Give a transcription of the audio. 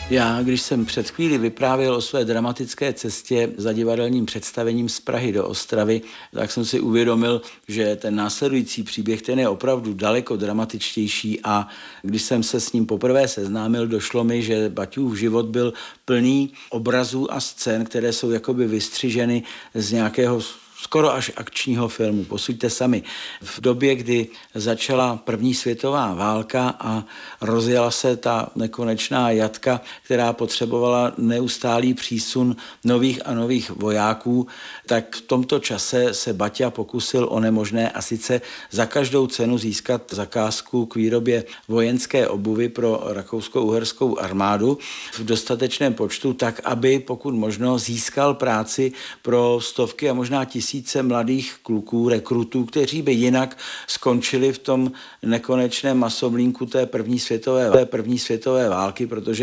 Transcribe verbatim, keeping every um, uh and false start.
Já, když jsem před chvíli vyprávěl o své dramatické cestě za divadelním představením z Prahy do Ostravy, tak jsem si uvědomil, že ten následující příběh, ten je opravdu daleko dramatičtější a když jsem se s ním poprvé seznámil, došlo mi, že Baťův život byl plný obrazů a scén, které jsou jakoby vystřiženy z nějakého skoro až akčního filmu. Posuďte sami. V době, kdy začala první světová válka a rozjela se ta nekonečná jatka, která potřebovala neustálý přísun nových a nových vojáků, tak v tomto čase se Baťa pokusil o nemožné a sice za každou cenu získat zakázku k výrobě vojenské obuvy pro rakousko-uherskou armádu v dostatečném počtu, tak aby pokud možno získal práci pro stovky a možná tisíce mladých kluků, rekrutů, kteří by jinak skončili v tom nekonečném masovlínku té první světové, té první světové války, protože